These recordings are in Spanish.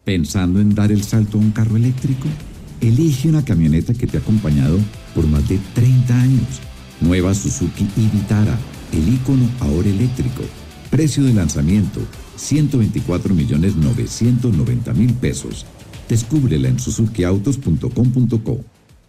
¿Pensando en dar el salto a un carro eléctrico? Elige una camioneta que te ha acompañado por más de 30 años. Nueva Suzuki Vitara, el ícono ahora eléctrico. Precio de lanzamiento, 124.990.000 pesos. Descúbrela en suzukiautos.com.co.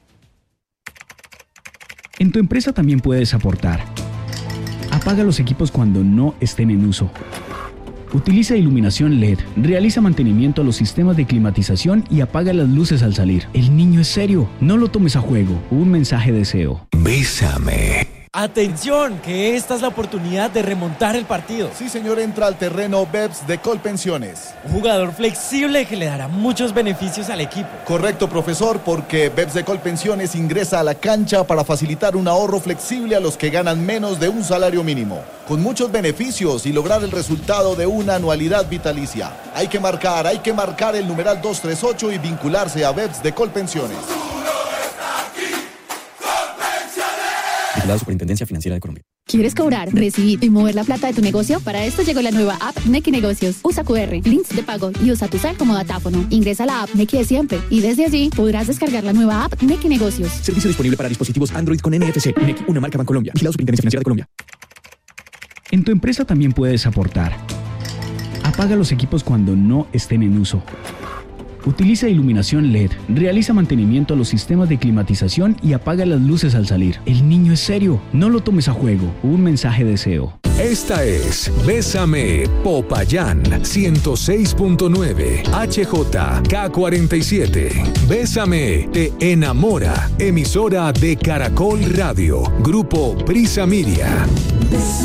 En tu empresa también puedes aportar. Apaga los equipos cuando no estén en uso. Utiliza iluminación LED, realiza mantenimiento a los sistemas de climatización y apaga las luces al salir. El niño es serio, no lo tomes a juego. Un mensaje de deseo. Bésame. ¡Atención! Que esta es la oportunidad de remontar el partido. Sí, señor, entra al terreno BEPS de Colpensiones. Un jugador flexible que le dará muchos beneficios al equipo. Correcto, profesor, porque BEPS de Colpensiones ingresa a la cancha para facilitar un ahorro flexible a los que ganan menos de un salario mínimo, con muchos beneficios y lograr el resultado de una anualidad vitalicia. Hay que marcar el numeral 238 y vincularse a BEPS de Colpensiones. La Superintendencia Financiera de Colombia. ¿Quieres cobrar, recibir y mover la plata de tu negocio? Para esto llegó la nueva app Nequi Negocios. Usa QR, links de pago y usa tu cel como datáfono. Ingresa a la app Nequi de siempre y desde allí podrás descargar la nueva app Nequi Negocios. Servicio disponible para dispositivos Android con NFC. Nequi, una marca Bancolombia. La Superintendencia Financiera de Colombia. En tu empresa también puedes aportar. Apaga los equipos cuando no estén en uso. Utiliza iluminación LED, realiza mantenimiento a los sistemas de climatización y apaga las luces al salir. El niño es serio, no lo tomes a juego. Un mensaje de deseo. Esta es Bésame Popayán 106.9 HJK47. Bésame te enamora. Emisora de Caracol Radio. Grupo Prisa Media.